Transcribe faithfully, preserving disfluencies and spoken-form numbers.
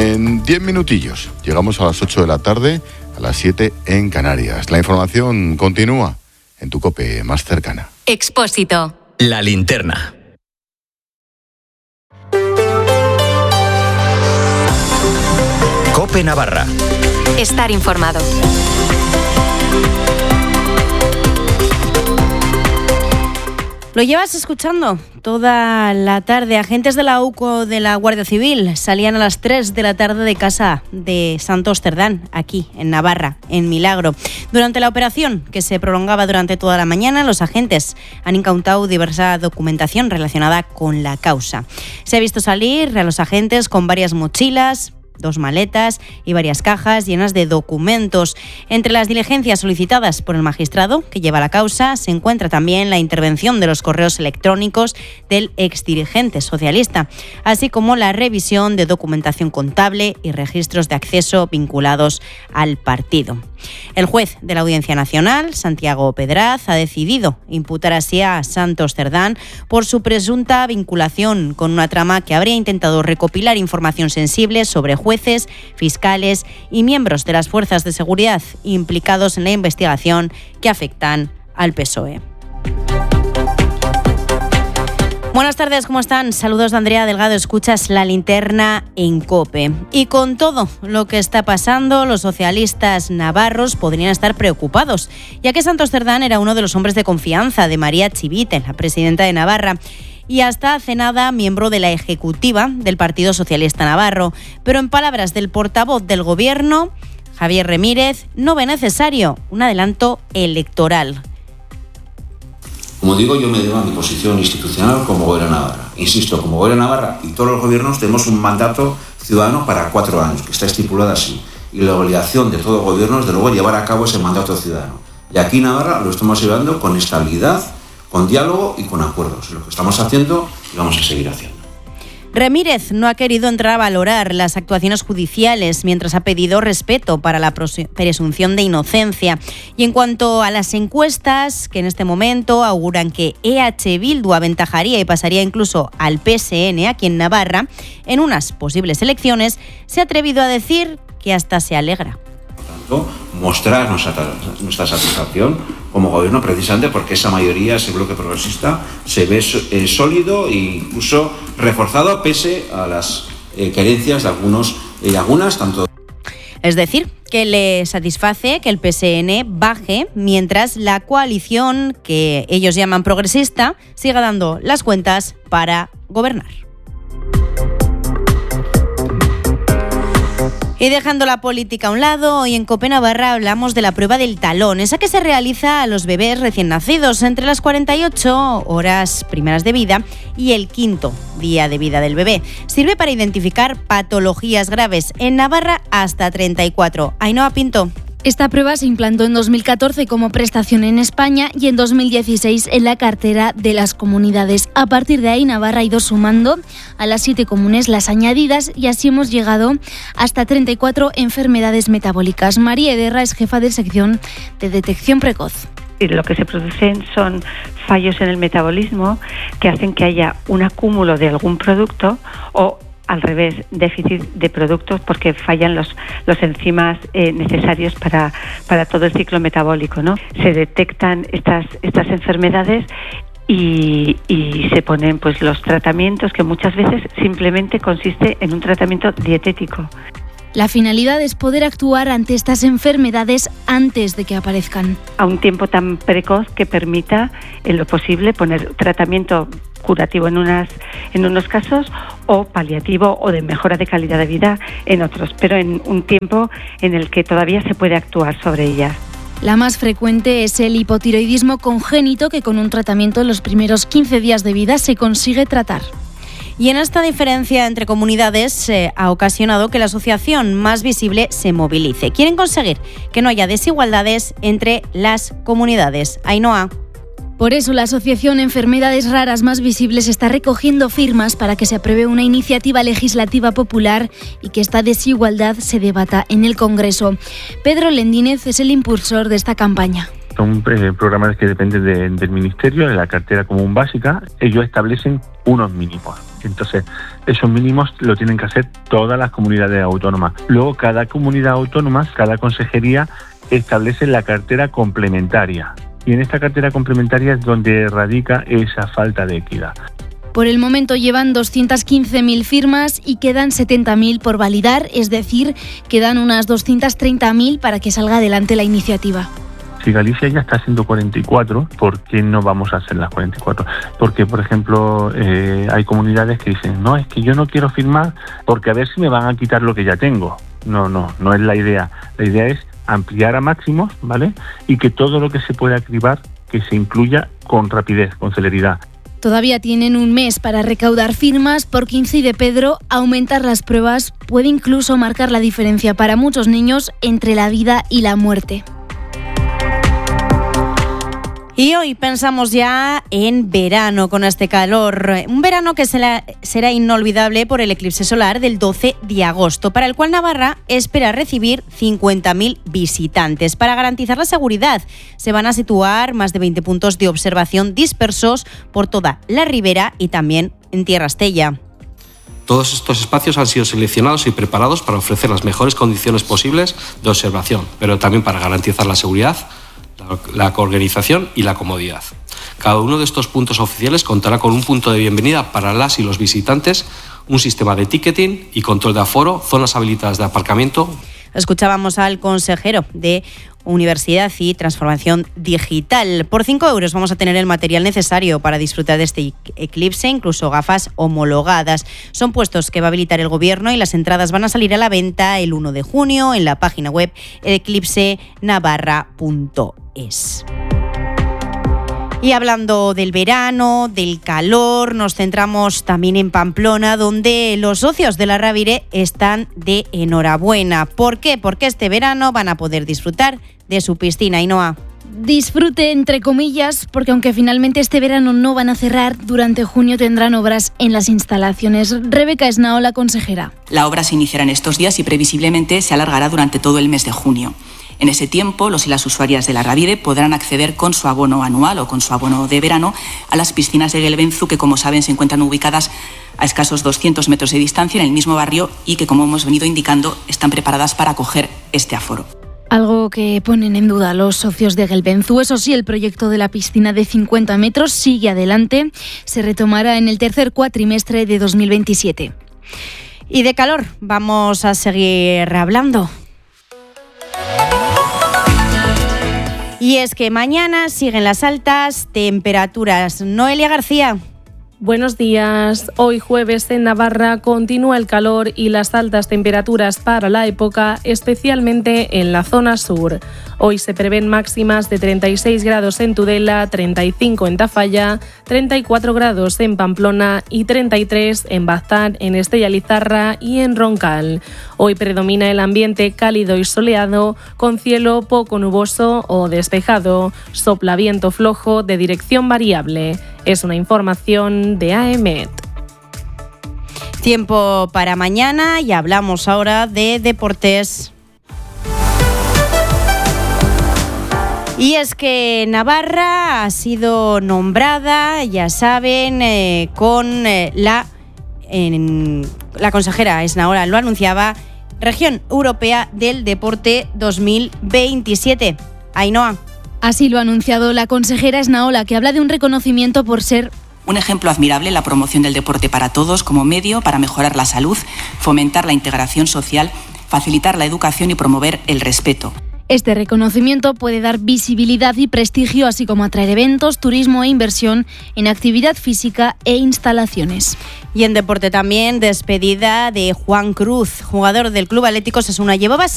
En diez minutillos llegamos a las ocho de la tarde, a las siete en Canarias. La información continúa en tu COPE más cercana. Expósito. La linterna. COPE Navarra. Estar informado. Lo llevas escuchando toda la tarde. Agentes de la U C O de la Guardia Civil salían a las tres de la tarde de casa de Santos Cerdán, aquí en Navarra, en Milagro. Durante la operación, que se prolongaba durante toda la mañana, los agentes han incautado diversa documentación relacionada con la causa. Se ha visto salir a los agentes con varias mochilas, dos maletas y varias cajas llenas de documentos. Entre las diligencias solicitadas por el magistrado que lleva la causa se encuentra también la intervención de los correos electrónicos del exdirigente socialista, así como la revisión de documentación contable y registros de acceso vinculados al partido. El juez de la Audiencia Nacional, Santiago Pedraz, ha decidido imputar así a Santos Cerdán por su presunta vinculación con una trama que habría intentado recopilar información sensible sobre jueces, fiscales y miembros de las fuerzas de seguridad implicados en la investigación que afectan al P S O E. Buenas tardes, ¿cómo están? Saludos de Andrea Delgado, escuchas La Linterna en COPE. Y con todo lo que está pasando, los socialistas navarros podrían estar preocupados, ya que Santos Cerdán era uno de los hombres de confianza de María Chivite, la presidenta de Navarra, y hasta hace nada miembro de la ejecutiva del Partido Socialista Navarro. Pero en palabras del portavoz del Gobierno, Javier Ramírez, no ve necesario un adelanto electoral. Como digo, yo me debo a mi posición institucional como Gobierno de Navarra. Insisto, como Gobierno de Navarra y todos los gobiernos tenemos un mandato ciudadano para cuatro años, que está estipulado así. Y la obligación de todo gobierno es, de luego, llevar a cabo ese mandato ciudadano. Y aquí en Navarra lo estamos llevando con estabilidad, con diálogo y con acuerdos. Lo que estamos haciendo y vamos a seguir haciendo. Ramírez no ha querido entrar a valorar las actuaciones judiciales mientras ha pedido respeto para la presunción de inocencia. Y en cuanto a las encuestas, que en este momento auguran que E H Bildu aventajaría y pasaría incluso al P S N aquí en Navarra en unas posibles elecciones, se ha atrevido a decir que hasta se alegra. Mostrar nuestra, nuestra satisfacción como gobierno, precisamente porque esa mayoría, ese bloque progresista, se ve eh, sólido e incluso reforzado pese a las eh, carencias de algunos y eh, algunas, tanto. Es decir, que le satisface que el P S N baje mientras la coalición, que ellos llaman progresista, siga dando las cuentas para gobernar. Y dejando la política a un lado, hoy en COPE Navarra hablamos de la prueba del talón, esa que se realiza a los bebés recién nacidos entre las cuarenta y ocho horas primeras de vida y el quinto día de vida del bebé. Sirve para identificar patologías graves. En Navarra hasta treinta y cuatro. Ainhoa Pinto. Esta prueba se implantó en dos mil catorce como prestación en España y en dos mil dieciséis en la cartera de las comunidades. A partir de ahí, Navarra ha ido sumando a las siete comunes las añadidas y así hemos llegado hasta treinta y cuatro enfermedades metabólicas. María Ederra es jefa de sección de detección precoz. Lo que se producen son fallos en el metabolismo que hacen que haya un acúmulo de algún producto o, al revés, déficit de productos porque fallan los, los enzimas eh, necesarios para, para todo el ciclo metabólico, ¿no? Se detectan estas, estas enfermedades y, y se ponen pues los tratamientos, que muchas veces simplemente consiste en un tratamiento dietético. La finalidad es poder actuar ante estas enfermedades antes de que aparezcan. A un tiempo tan precoz que permita, en lo posible, poner tratamiento curativo en unas en unos casos o paliativo o de mejora de calidad de vida en otros, pero en un tiempo en el que todavía se puede actuar sobre ellas. La más frecuente es el hipotiroidismo congénito, que con un tratamiento en los primeros quince días de vida se consigue tratar. Y en esta diferencia entre comunidades eh, ha ocasionado que la asociación Más Visible se movilice. Quieren conseguir que no haya desigualdades entre las comunidades. Ainhoa. Por eso la Asociación Enfermedades Raras Más Visibles está recogiendo firmas para que se apruebe una iniciativa legislativa popular y que esta desigualdad se debata en el Congreso. Pedro Lendínez es el impulsor de esta campaña. Son eh, programas que dependen de, del Ministerio, de la cartera común básica. Ellos establecen unos mínimos. Entonces, esos mínimos lo tienen que hacer todas las comunidades autónomas. Luego, cada comunidad autónoma, cada consejería establece la cartera complementaria. Y en esta cartera complementaria es donde radica esa falta de equidad. Por el momento llevan doscientas quince mil firmas y quedan setenta mil por validar, es decir, quedan unas doscientas treinta mil para que salga adelante la iniciativa. Si Galicia ya está haciendo cuarenta y cuatro, ¿por qué no vamos a hacer las cuarenta y cuatro? Porque, por ejemplo, eh, hay comunidades que dicen, no, es que yo no quiero firmar porque a ver si me van a quitar lo que ya tengo. No, no, no es la idea. La idea es ampliar a máximos, ¿vale? Y que todo lo que se pueda cribar, que se incluya con rapidez, con celeridad. Todavía tienen un mes para recaudar firmas porque, incide Pedro, aumentar las pruebas puede incluso marcar la diferencia para muchos niños entre la vida y la muerte. Y hoy pensamos ya en verano con este calor. Un verano que será, será inolvidable por el eclipse solar del doce de agosto, para el cual Navarra espera recibir cincuenta mil visitantes. Para garantizar la seguridad, se van a situar más de veinte puntos de observación dispersos por toda la ribera y también en Tierra Estella. Todos estos espacios han sido seleccionados y preparados para ofrecer las mejores condiciones posibles de observación, pero también para garantizar la seguridad, la coorganización y la comodidad. Cada uno de estos puntos oficiales contará con un punto de bienvenida para las y los visitantes, un sistema de ticketing y control de aforo, zonas habilitadas de aparcamiento. Escuchábamos al consejero de Universidad y Transformación Digital. Por cinco euros vamos a tener el material necesario para disfrutar de este eclipse, incluso gafas homologadas. Son puestos que va a habilitar el Gobierno y las entradas van a salir a la venta el uno de junio en la página web eclipse navarra punto es. Y hablando del verano, del calor, nos centramos también en Pamplona, donde los socios de la Ravire están de enhorabuena. ¿Por qué? Porque este verano van a poder disfrutar de su piscina. Ainhoa. Disfrute entre comillas, porque aunque finalmente este verano no van a cerrar, durante junio tendrán obras en las instalaciones. Rebeca Esnaola, consejera. La obra se iniciará en estos días y previsiblemente se alargará durante todo el mes de junio. En ese tiempo, los y las usuarias de la Ravire podrán acceder con su abono anual o con su abono de verano a las piscinas de Gelbenzu, que, como saben, se encuentran ubicadas a escasos doscientos metros de distancia en el mismo barrio y que, como hemos venido indicando, están preparadas para acoger este aforo. Algo que ponen en duda los socios de Gelbenzu. Eso sí, el proyecto de la piscina de cincuenta metros sigue adelante. Se retomará en el tercer cuatrimestre de dos mil veintisiete. Y de calor vamos a seguir hablando. Y es que mañana siguen las altas temperaturas. Noelia García. Buenos días. Hoy jueves en Navarra continúa el calor y las altas temperaturas para la época, especialmente en la zona sur. Hoy se prevén máximas de treinta y seis grados en Tudela, treinta y cinco en Tafalla, treinta y cuatro grados en Pamplona y treinta y tres en Baztán, en Estella Lizarra y en Roncal. Hoy predomina el ambiente cálido y soleado, con cielo poco nuboso o despejado. Sopla viento flojo de dirección variable. Es una información de A E M E T. Tiempo para mañana y hablamos ahora de deportes. Y es que Navarra ha sido nombrada, ya saben, eh, con eh, la, en, la consejera Esnaola lo anunciaba, Región Europea del Deporte dos mil veintisiete. Ainhoa. Así lo ha anunciado la consejera Esnaola, que habla de un reconocimiento por ser un ejemplo admirable en la promoción del deporte para todos como medio para mejorar la salud, fomentar la integración social, facilitar la educación y promover el respeto. Este reconocimiento puede dar visibilidad y prestigio, así como atraer eventos, turismo e inversión en actividad física e instalaciones. Y en deporte también, despedida de Juan Cruz, jugador del Club Atlético Osasuna. Llevaba